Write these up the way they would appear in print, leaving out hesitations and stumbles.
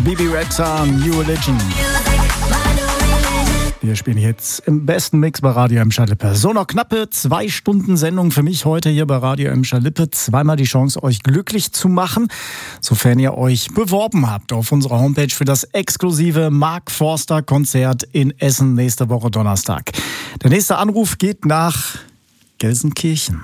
Bibi Rexha, New Religion. Wir spielen jetzt im besten Mix bei Radio Emscher Lippe. So, noch knappe 2 Stunden Sendung für mich heute hier bei Radio Emscher Lippe. Zweimal die Chance, euch glücklich zu machen, sofern ihr euch beworben habt auf unserer Homepage für das exklusive Mark Forster Konzert in Essen nächste Woche Donnerstag. Der nächste Anruf geht nach Gelsenkirchen.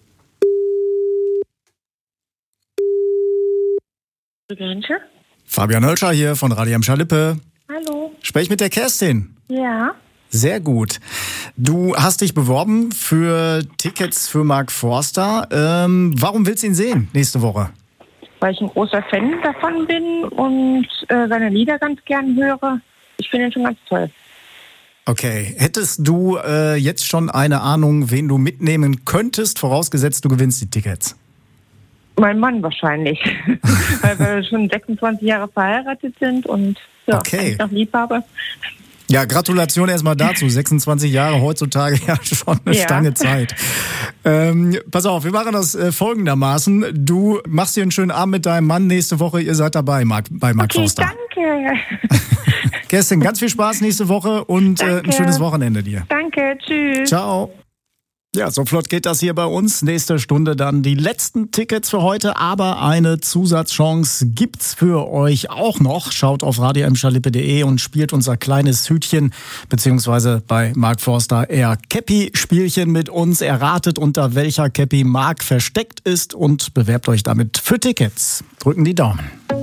Fabian Hölscher hier von Radio Emscher Lippe. Hallo. Sprech mit der Kerstin. Ja. Sehr gut. Du hast dich beworben für Tickets für Mark Forster. Warum willst du ihn sehen nächste Woche? Weil ich ein großer Fan davon bin und seine Lieder ganz gern höre. Ich finde ihn schon ganz toll. Okay. Hättest du jetzt schon eine Ahnung, wen du mitnehmen könntest, vorausgesetzt du gewinnst die Tickets? Mein Mann wahrscheinlich. Weil wir schon 26 Jahre verheiratet sind und ja, ich noch lieb habe. Ja, Gratulation erstmal dazu. 26 Jahre heutzutage, ja schon eine Stange Zeit. Pass auf, wir machen das folgendermaßen. Du machst dir einen schönen Abend mit deinem Mann nächste Woche. Ihr seid dabei bei Mark Forster. Danke. Kerstin, ganz viel Spaß nächste Woche und ein schönes Wochenende dir. Danke, tschüss. Ciao. Ja, so flott geht das hier bei uns. Nächste Stunde dann die letzten Tickets für heute, aber eine Zusatzchance gibt's für euch auch noch. Schaut auf radioemscherlippe.de und spielt unser kleines Hütchen, beziehungsweise bei Mark Forster eher Käppi-Spielchen mit uns. Erratet, unter welcher Käppi Mark versteckt ist und bewerbt euch damit für Tickets. Drücken die Daumen.